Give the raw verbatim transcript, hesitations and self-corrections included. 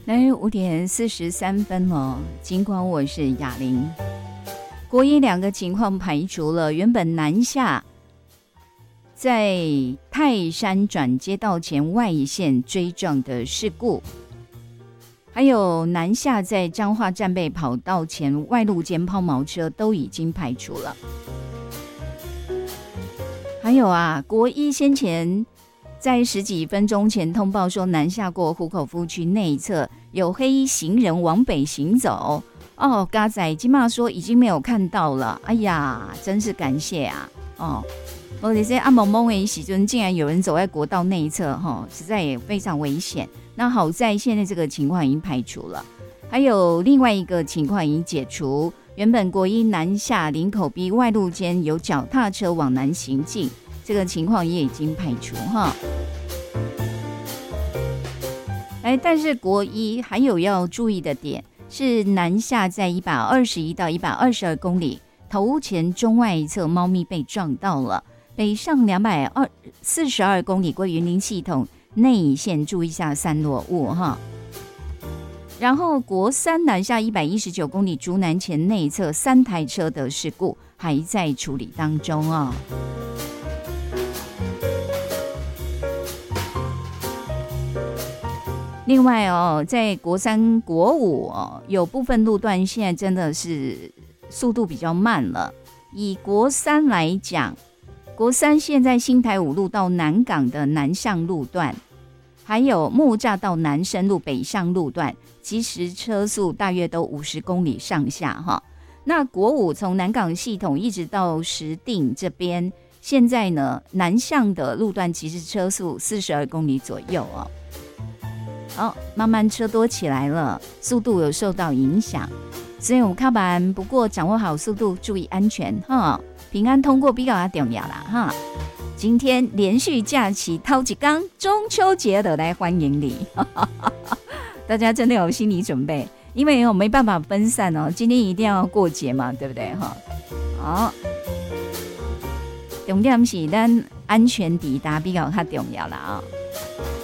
来五点四十三分了，尽管我是雅玲。国一两个情况排除了，原本南下在泰山转接道前外线追撞的事故，还有南下在彰化战备跑道前外路间抛锚车都已经排除了。还有啊，国一先前在十几分钟前通报说，南下过湖口夫区内侧有黑衣行人往北行走。哦，嘎仔今嘛说已经没有看到了，哎呀，真是感谢啊！哦，而且在暗蒙蒙的时阵，竟然有人走在国道内侧，哈、哦，实在也非常危险。那好在现在这个情况已经排除了，还有另外一个情况已经解除。原本国一南下林口 B 外路间有脚踏车往南行进，这个情况也已经排除哈。哎，但是国一还有要注意的点是，南下在一百二十一到一百二十二公里头前中外一侧猫咪被撞到了，北上两百四十二公里归云林系统内线注意一下散落物哈。然后国三南下一百一十九公里竹南前内侧三台车的事故还在处理当中啊。另外哦，在国三国五哦，有部分路段现在真的是速度比较慢了。以国三来讲，国三现在新台五路到南港的南向路段，还有木栅到南深路北向路段，其实车速大约都五十公里上下哈。那国五从南港系统一直到石碇这边，现在呢南向的路段其实车速四十二公里左右哦。好，慢慢车多起来了，速度有受到影响，所以我们看板不过掌握好速度，注意安全哈，平安通过比较重要啦哈。今天连续假期掏几缸，中秋节的来欢迎你，大家真的有心理准备，因为我没办法分散哦，今天一定要过节嘛，对不对哈？好，重点是咱安全抵达比较较重要啦啊、哦。